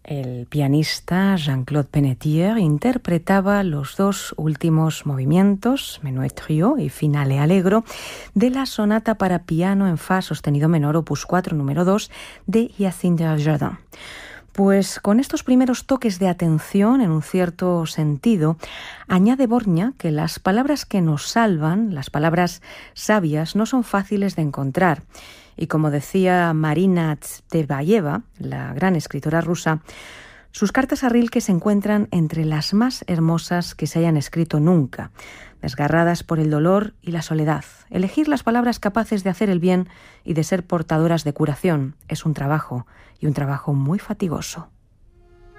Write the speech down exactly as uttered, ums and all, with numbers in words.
El pianista Jean-Claude Pennetier interpretaba los dos últimos movimientos, Menuet Trio y Finale Allegro, de la sonata para piano en fa sostenido menor opus cuatro número dos de Hyacinthe Jardin. Pues con estos primeros toques de atención, en un cierto sentido, añade Dvořák que las palabras que nos salvan, las palabras sabias, no son fáciles de encontrar. Y como decía Marina Tsvetaeva, la gran escritora rusa, sus cartas a Rilke se encuentran entre las más hermosas que se hayan escrito nunca, desgarradas por el dolor y la soledad. Elegir las palabras capaces de hacer el bien y de ser portadoras de curación es un trabajo, y un trabajo muy fatigoso.